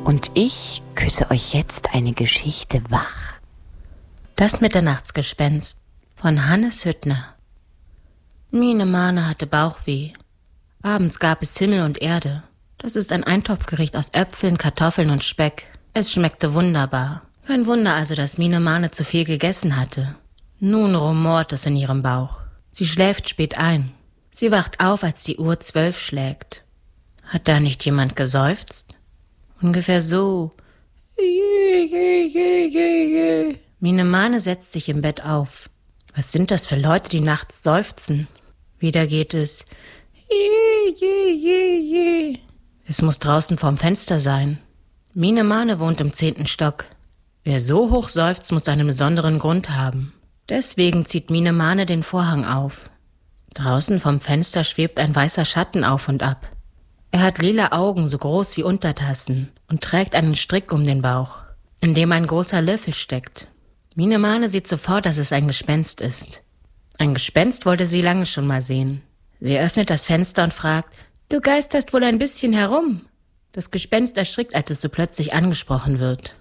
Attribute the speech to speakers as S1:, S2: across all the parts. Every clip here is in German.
S1: Und ich küsse euch jetzt eine Geschichte wach.
S2: Das Mitternachtsgespenst von Hannes Hüttner. Mine Mane hatte Bauchweh. Abends gab es Himmel und Erde. Das ist ein Eintopfgericht aus Äpfeln, Kartoffeln und Speck. Es schmeckte wunderbar. Kein Wunder also, dass Mine Mane zu viel gegessen hatte. Nun rumort es in ihrem Bauch. Sie schläft spät ein. Sie wacht auf, als die Uhr 12 schlägt. Hat da nicht jemand geseufzt? Ungefähr so. Mine Mane setzt sich im Bett auf. Was sind das für Leute, die nachts seufzen? Wieder geht es. Es muss draußen vorm Fenster sein. Mine Mane wohnt im 10. Stock. Wer so hoch seufzt, muss einen besonderen Grund haben. Deswegen zieht Mine Mane den Vorhang auf. Draußen vom Fenster schwebt ein weißer Schatten auf und ab. Er hat lila Augen, so groß wie Untertassen, und trägt einen Strick um den Bauch, in dem ein großer Löffel steckt. Mine Mane sieht sofort, dass es ein Gespenst ist. Ein Gespenst wollte sie lange schon mal sehen. Sie öffnet das Fenster und fragt, »Du geisterst wohl ein bisschen herum?« Das Gespenst erschrickt, als es so plötzlich angesprochen wird.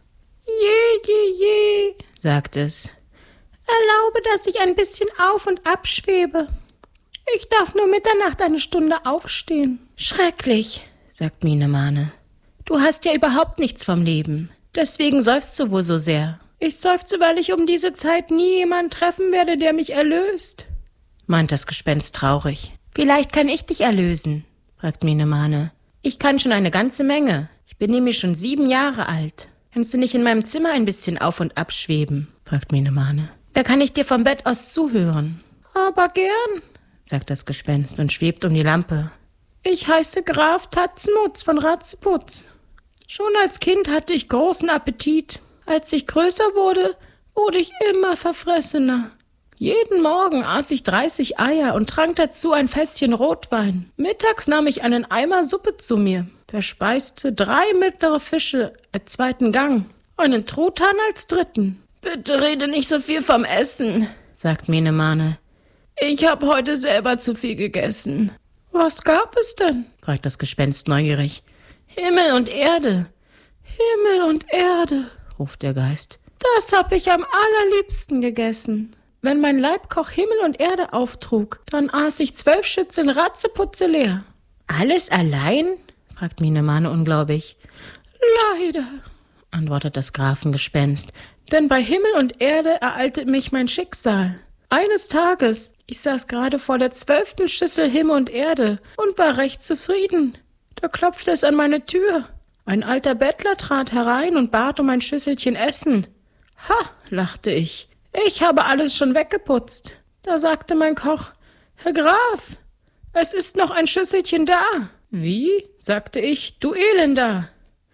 S2: »Je, sagt es. »Erlaube, dass ich ein bisschen auf und ab schwebe. Ich darf nur Mitternacht eine Stunde aufstehen.« »Schrecklich«, sagt Mine Mane. »Du hast ja überhaupt nichts vom Leben. Deswegen seufzt du wohl so sehr.« »Ich seufze, weil ich um diese Zeit nie jemanden treffen werde, der mich erlöst«, meint das Gespenst traurig. »Vielleicht kann ich dich erlösen«, fragt Mine Mane. »Ich kann schon eine ganze Menge. Ich bin nämlich schon 7 Jahre alt. Kannst du nicht in meinem Zimmer ein bisschen auf und ab schweben?« fragt Mine Mane. »Da kann ich dir vom Bett aus zuhören.« »Aber gern«, sagt das Gespenst und schwebt um die Lampe. »Ich heiße Graf Tatzenmutz von Ratzeputz. Schon als Kind hatte ich großen Appetit. Als ich größer wurde, wurde ich immer verfressener. Jeden Morgen aß ich 30 Eier und trank dazu ein Fässchen Rotwein. Mittags nahm ich einen Eimer Suppe zu mir, verspeiste 3 mittlere Fische als 2. Gang, einen Truthahn als 3. »Bitte rede nicht so viel vom Essen«, sagt Mine Mane. »Ich habe heute selber zu viel gegessen.« »Was gab es denn?«, fragt das Gespenst neugierig. »Himmel und Erde, Himmel und Erde«, ruft der Geist. »Das hab ich am allerliebsten gegessen. Wenn mein Leibkoch Himmel und Erde auftrug, dann aß ich 12 Schüsseln Ratzeputze leer.« »Alles allein?«, fragt Mine Mane ungläubig. »Leider«, antwortet das Grafengespenst, »denn bei Himmel und Erde ereilte mich mein Schicksal. Eines Tages, ich saß gerade vor der 12. Schüssel Himmel und Erde und war recht zufrieden. Da klopfte es an meine Tür. Ein alter Bettler trat herein und bat um ein Schüsselchen Essen. »Ha«, lachte ich, »ich habe alles schon weggeputzt.« Da sagte mein Koch, »Herr Graf, es ist noch ein Schüsselchen da.« »Wie?«, sagte ich, »du Elender.«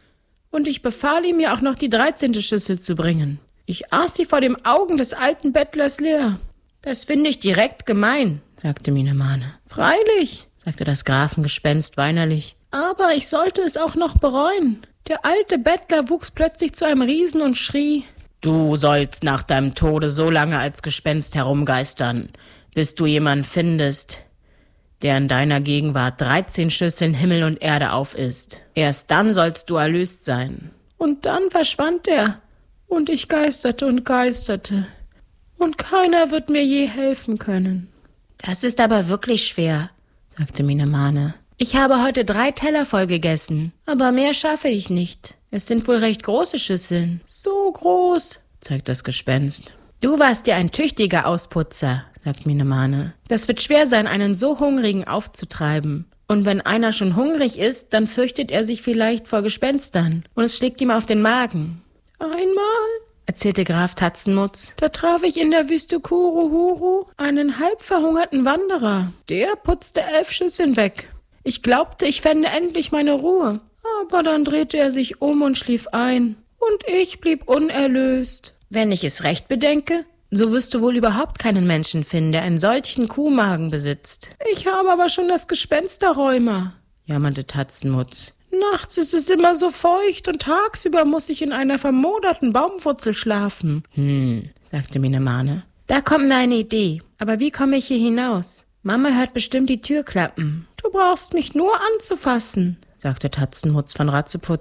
S2: Und ich befahl ihm, mir auch noch die 13. Schüssel zu bringen. Ich aß sie vor den Augen des alten Bettlers leer. »Das finde ich direkt gemein«, sagte Mine Mane. »Freilich«, sagte das Grafengespenst weinerlich, »aber ich sollte es auch noch bereuen. Der alte Bettler wuchs plötzlich zu einem Riesen und schrie, »Du sollst nach deinem Tode so lange als Gespenst herumgeistern, bis du jemanden findest, der in deiner Gegenwart 13 Schüsseln Himmel und Erde aufisst. Erst dann sollst du erlöst sein.« Und dann verschwand er, und ich geisterte und geisterte, und keiner wird mir je helfen können.« »Das ist aber wirklich schwer«, sagte Mine Mane. »Ich habe heute 3 Teller voll gegessen, aber mehr schaffe ich nicht. Es sind wohl recht große Schüsseln.« »So groß«, zeigt das Gespenst. »Du warst ja ein tüchtiger Ausputzer«, sagt Mine Mane. »Das wird schwer sein, einen so Hungrigen aufzutreiben. Und wenn einer schon hungrig ist, dann fürchtet er sich vielleicht vor Gespenstern und es schlägt ihm auf den Magen.« »Einmal«, erzählte Graf Tatzenmutz, »da traf ich in der Wüste Kuruhuru einen halb verhungerten Wanderer. Der putzte 11 Schüsseln weg. Ich glaubte, ich fände endlich meine Ruhe. Aber dann drehte er sich um und schlief ein. Und ich blieb unerlöst. Wenn ich es recht bedenke, so wirst du wohl überhaupt keinen Menschen finden, der einen solchen Kuhmagen besitzt.« »Ich habe aber schon das Gespensterrheuma«, jammerte Tatzenmutz. »Nachts ist es immer so feucht und tagsüber muss ich in einer vermoderten Baumwurzel schlafen.« sagte Mine Mane. »Da kommt mir eine Idee. Aber wie komme ich hier hinaus? Mama hört bestimmt die Tür klappen.« »Du brauchst mich nur anzufassen«, sagte Tatzenmutz von Ratzeputz.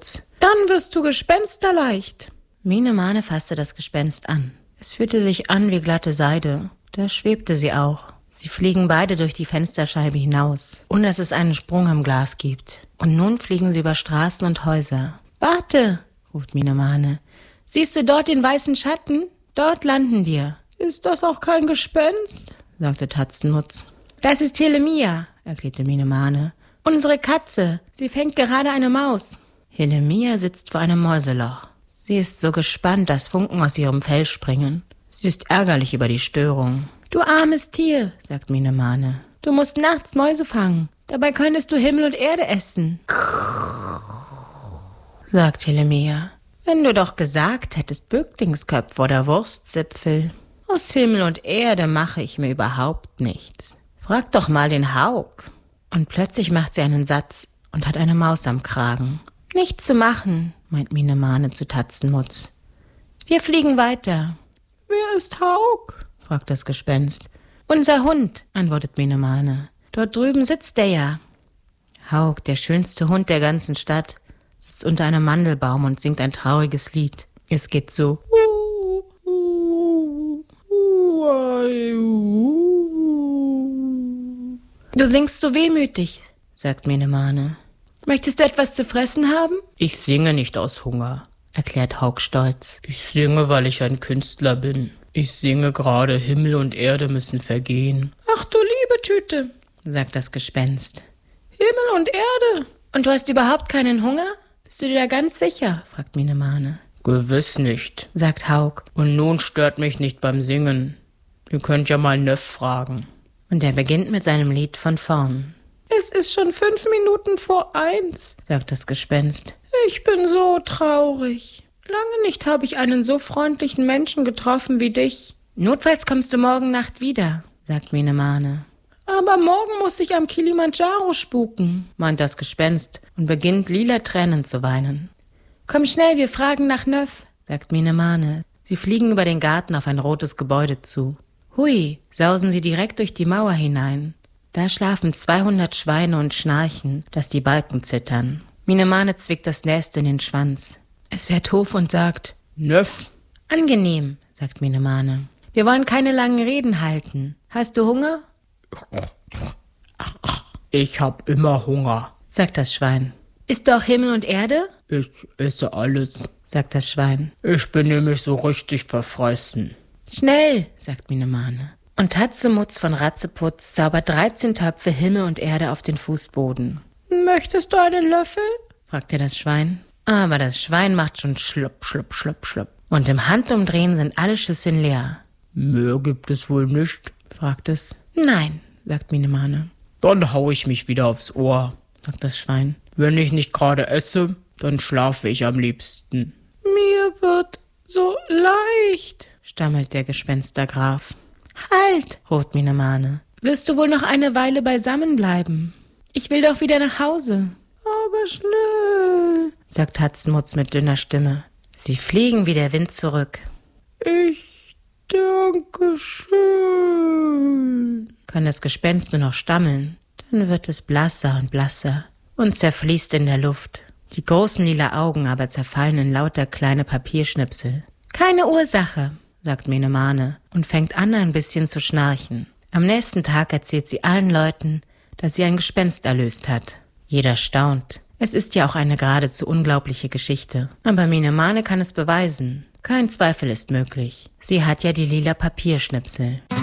S2: Dann wirst du gespensterleicht. Mine-Mane fasste das Gespenst an. Es fühlte sich an wie glatte Seide. Da schwebte sie auch. Sie fliegen beide durch die Fensterscheibe hinaus, ohne dass es einen Sprung im Glas gibt. Und nun fliegen sie über Straßen und Häuser. »Warte«, ruft Mine-Mane. »Siehst du dort den weißen Schatten? Dort landen wir.« »Ist das auch kein Gespenst?«, sagte Tatzenmutz. »Das ist Helemia«, erklärte Mine-Mane. »Unsere Katze. Sie fängt gerade eine Maus.« Helemia sitzt vor einem Mäuseloch. Sie ist so gespannt, dass Funken aus ihrem Fell springen. Sie ist ärgerlich über die Störung. »Du armes Tier«, sagt Mine-Mane. »Du musst nachts Mäuse fangen. Dabei könntest du Himmel und Erde essen.« sagt Helemia. »Wenn du doch gesagt hättest, Böcklingsköpfe oder Wurstzipfel. Aus Himmel und Erde mache ich mir überhaupt nichts. Frag doch mal den Hauk.« Und plötzlich macht sie einen Satz und hat eine Maus am Kragen. »Nichts zu machen«, meint Mine-Mane zu Tatzenmutz. »Wir fliegen weiter.« »Wer ist Hauk?«, fragt das Gespenst. »Unser Hund«, antwortet Mine-Mane. »Dort drüben sitzt der ja.« Hauk, der schönste Hund der ganzen Stadt, sitzt unter einem Mandelbaum und singt ein trauriges Lied. Es geht so. »Du singst so wehmütig«, sagt Mine-Mane. »Möchtest du etwas zu fressen haben?« »Ich singe nicht aus Hunger«, erklärt Hauk stolz. »Ich singe, weil ich ein Künstler bin. Ich singe gerade, Himmel und Erde müssen vergehen.« »Ach du liebe Tüte«, sagt das Gespenst. »Himmel und Erde. Und du hast überhaupt keinen Hunger? Bist du dir da ganz sicher?«, fragt Mine-Mane. »Gewiss nicht«, sagt Hauk. »Und nun stört mich nicht beim Singen. Ihr könnt ja mal Nöff fragen.« Und er beginnt mit seinem Lied von vorn. »Es ist schon 5 Minuten vor 1, sagt das Gespenst. »Ich bin so traurig. Lange nicht habe ich einen so freundlichen Menschen getroffen wie dich.« »Notfalls kommst du morgen Nacht wieder«, sagt Mine-Mane. »Aber morgen muss ich am Kilimandscharo spuken«, meint das Gespenst und beginnt lila Tränen zu weinen. »Komm schnell, wir fragen nach Nöff«, sagt Mine-Mane. Sie fliegen über den Garten auf ein rotes Gebäude zu. Hui, sausen sie direkt durch die Mauer hinein. Da schlafen 200 Schweine und schnarchen, dass die Balken zittern. Mine-Mane zwickt das Nest in den Schwanz. Es wird Hof und sagt, »Nöff.« »Angenehm«, sagt Mine-Mane. »Wir wollen keine langen Reden halten. Hast du Hunger?« »Ich hab immer Hunger«, sagt das Schwein. »Ist doch Himmel und Erde?« »Ich esse alles«, sagt das Schwein. »Ich bin nämlich so richtig verfressen.« »Schnell«, sagt Mine-Mane. Und Tatzemutz von Ratzeputz zaubert 13 Töpfe Himmel und Erde auf den Fußboden. »Möchtest du einen Löffel?«, fragt er das Schwein. Aber das Schwein macht schon schlupp, schlupp, schlupp, schlupp. Und im Handumdrehen sind alle Schüsseln leer. »Mehr gibt es wohl nicht?«, fragt es. »Nein«, sagt Mine-Mane. »Dann hau ich mich wieder aufs Ohr«, sagt das Schwein. »Wenn ich nicht gerade esse, dann schlafe ich am liebsten.« »Mir wird so leicht«, stammelt der Gespenstergraf. »Halt«, ruft Mine-Mane. »Wirst du wohl noch eine Weile beisammen bleiben? Ich will doch wieder nach Hause.« »Aber schnell«, sagt Tatzenmutz mit dünner Stimme. Sie fliegen wie der Wind zurück. »Ich danke schön«, kann das Gespenst nur noch stammeln. Dann wird es blasser und blasser und zerfließt in der Luft. Die großen lila Augen aber zerfallen in lauter kleine Papierschnipsel. »Keine Ursache«, sagt Mine-Mane und fängt an, ein bisschen zu schnarchen. Am nächsten Tag erzählt sie allen Leuten, dass sie ein Gespenst erlöst hat. Jeder staunt. Es ist ja auch eine geradezu unglaubliche Geschichte. Aber Mine-Mane kann es beweisen. Kein Zweifel ist möglich. Sie hat ja die lila Papierschnipsel.